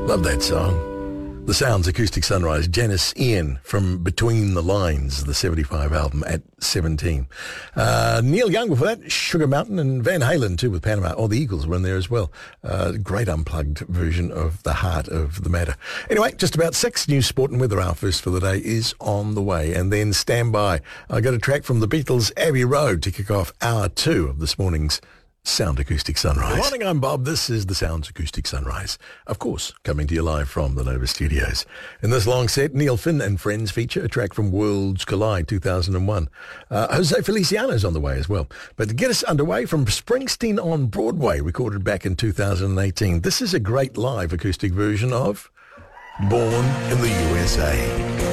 Love that song. The Sounds Acoustic Sunrise. Janice Ian from Between the Lines, the 75 album at 17. Neil Young before that, Sugar Mountain, and Van Halen too with Panama. Oh, the Eagles were in there as well. Great unplugged version of The Heart of the Matter. Anyway, just about 6 news, sport and weather. Our first for the day is on the way. And then stand by. I got a track from the Beatles, Abbey Road, to kick off hour 2 of this morning's Sound Acoustic Sunrise. Good morning, I'm Bob. This is the Sounds Acoustic Sunrise. Of course, coming to you live from the Nova Studios. In this long set, Neil Finn and Friends feature a track from Worlds Collide 2001. Jose Feliciano's on the way as well. But to get us underway, from Springsteen on Broadway, recorded back in 2018, this is a great live acoustic version of Born in the USA.